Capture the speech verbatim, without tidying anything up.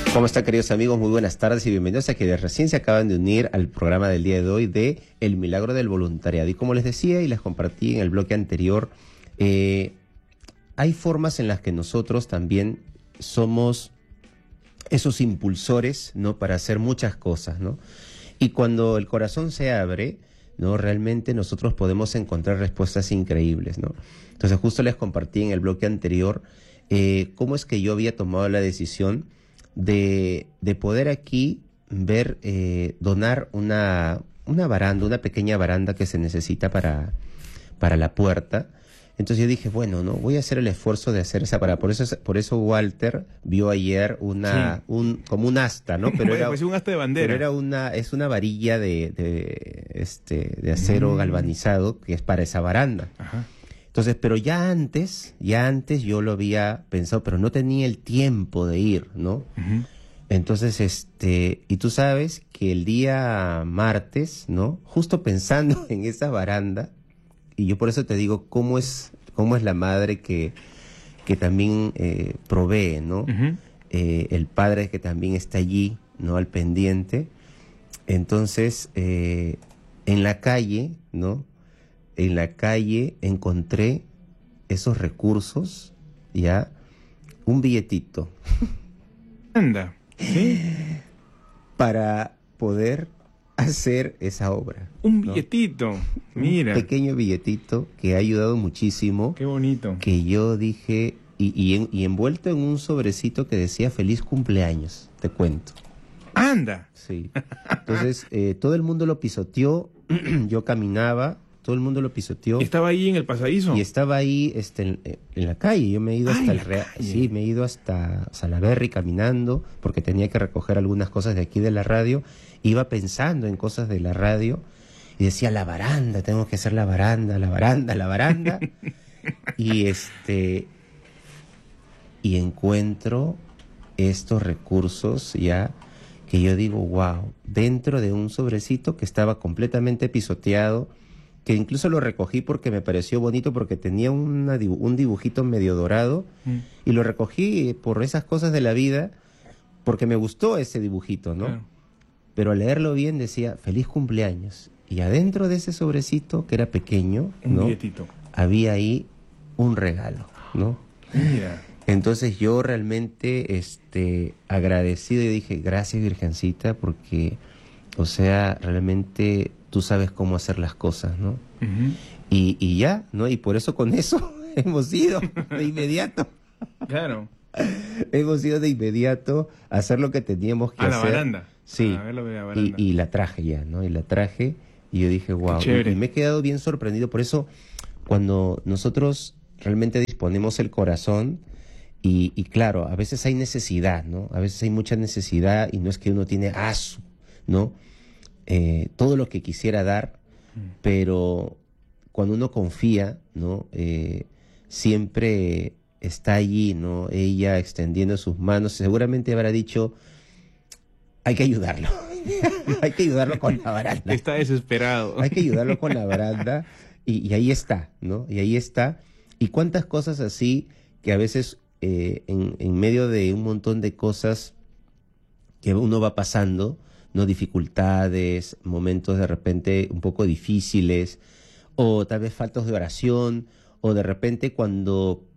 ¿Cómo están, queridos amigos? Muy buenas tardes y bienvenidos a quienes recién se acaban de unir al programa del día de hoy de El Milagro del Voluntariado. Y como les decía y les compartí en el bloque anterior, eh, hay formas en las que nosotros también somos esos impulsores, ¿no?, para hacer muchas cosas, ¿no? Y cuando el corazón se abre, ¿no?, realmente nosotros podemos encontrar respuestas increíbles, ¿no? Entonces justo les compartí en el bloque anterior eh, cómo es que yo había tomado la decisión de, de poder aquí ver, eh, donar una, una baranda, una pequeña baranda que se necesita para, para la puerta. Entonces yo dije, bueno, no, voy a hacer el esfuerzo de hacer esa parada. Por eso, por eso Walter vio ayer una, sí. un, como un asta, ¿no? Pero bueno, era pues un asta de bandera. Pero era una, es una varilla de, de, este, de acero mm. galvanizado que es para esa baranda. Ajá. Entonces, pero ya antes, ya antes yo lo había pensado, pero no tenía el tiempo de ir, ¿no? Uh-huh. Entonces, este, y tú sabes que el día martes, ¿no?, justo pensando en esa baranda, y yo por eso te digo cómo es, cómo es la madre que, que también eh, provee, ¿no? Uh-huh. Eh, el padre que también está allí, ¿no?, al pendiente. Entonces, eh, en la calle, ¿no?, en la calle encontré esos recursos, ya, un billetito. Anda, ¿sí? Para poder hacer esa obra. Un billetito, ¿no? Mira. Un pequeño billetito que ha ayudado muchísimo. Qué bonito. Que yo dije, y, y, en, y envuelto en un sobrecito que decía feliz cumpleaños, te cuento. ¡Anda! Sí. Entonces, eh, todo el mundo lo pisoteó, yo caminaba, todo el mundo lo pisoteó. ¿Estaba ahí en el pasadizo? Y estaba ahí este, en, en la calle. Yo me he ido hasta ah, el Real. Sí, me he ido hasta Salaberry caminando porque tenía que recoger algunas cosas de aquí de la radio. Iba pensando en cosas de la radio y decía la baranda, tengo que hacer la baranda, la baranda, la baranda. y este y encuentro estos recursos ya que yo digo, wow, dentro de un sobrecito que estaba completamente pisoteado, que incluso lo recogí porque me pareció bonito, porque tenía una, un dibujito medio dorado, mm. y lo recogí por esas cosas de la vida, porque me gustó ese dibujito, ¿no? Claro. Pero al leerlo bien decía, feliz cumpleaños. Y adentro de ese sobrecito, que era pequeño, un ¿no?, billetito, había ahí un regalo, ¿no? Mira. Entonces yo realmente este, agradecido y dije, gracias Virgencita, porque, o sea, realmente tú sabes cómo hacer las cosas, ¿no? Uh-huh. Y, y ya, ¿no? Y por eso con eso hemos ido de inmediato. Claro. Hemos ido de inmediato a hacer lo que teníamos que a hacer. A la baranda. Sí. A verlo de la baranda. Y, y la traje ya, ¿no? Y la traje y yo dije, wow. Y, y me he quedado bien sorprendido. Por eso, cuando nosotros realmente disponemos el corazón, y, y claro, a veces hay necesidad, ¿no? A veces hay mucha necesidad y no es que uno tiene aso, ¿no? Eh, todo lo que quisiera dar, pero cuando uno confía, ¿no? Eh, siempre está allí, ¿no? Ella extendiendo sus manos, seguramente habrá dicho, hay que ayudarlo, hay que ayudarlo con la baranda. Está desesperado. Hay que ayudarlo con la baranda y, y ahí está, ¿no? Y ahí está. Y cuántas cosas así que a veces eh, en, en medio de un montón de cosas que uno va pasando, no, dificultades, momentos de repente un poco difíciles, o tal vez faltas de oración, o de repente cuando